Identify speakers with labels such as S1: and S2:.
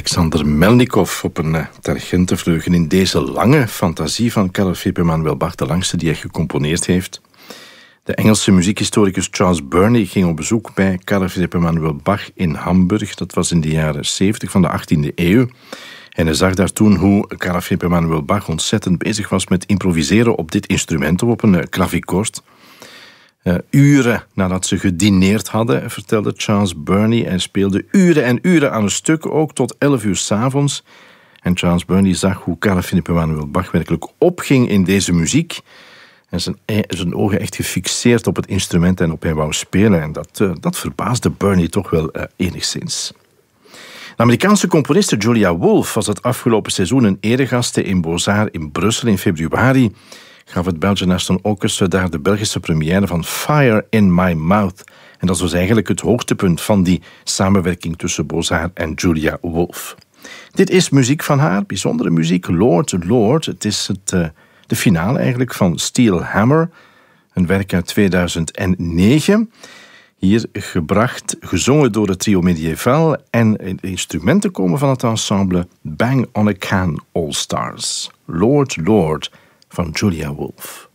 S1: Alexander Melnikov op een tangentevleugel in deze lange fantasie van Karel Philipp Emanuel Bach, de langste die hij gecomponeerd heeft. De Engelse muziekhistoricus Charles Burney ging op bezoek bij Karel Philipp Emanuel Bach in Hamburg. Dat was in de jaren 70 van de 18e eeuw. En hij zag daar toen hoe Karel Philipp Emanuel Bach ontzettend bezig was met improviseren op dit instrument, op een clavichord. Uren nadat ze gedineerd hadden, vertelde Charles Burney. Hij speelde uren en uren aan een stuk, ook tot 11 uur 's avonds. En Charles Burney zag hoe Karel Philipp Emanuel Bach werkelijk opging in deze muziek. En zijn ogen echt gefixeerd op het instrument en op hij wou spelen. En dat verbaasde Burney toch wel enigszins. De Amerikaanse componiste Julia Wolf was het afgelopen seizoen een eregaste in Beaux-Arts in Brussel in februari. Gaf het Belgian National Orchestra daar de Belgische première van Fire in My Mouth. En dat was eigenlijk het hoogtepunt van die samenwerking tussen Beaux-Arts en Julia Wolf. Dit is muziek van haar, bijzondere muziek, Lord, Lord. Het is de finale eigenlijk van Steel Hammer, een werk uit 2009. Hier gebracht, gezongen door het trio Medieval en de instrumenten komen van het ensemble Bang on a Can All Stars. Lord, Lord van Julia Wolf.